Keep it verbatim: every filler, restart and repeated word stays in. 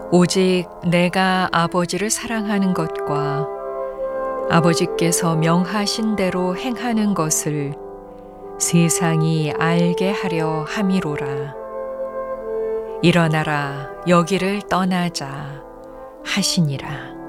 오직 내가 아버지를 사랑하는 것과 아버지께서 명하신 대로 행하는 것을 세상이 알게 하려 함이로라. 일어나라, 여기를 떠나자 하시니라.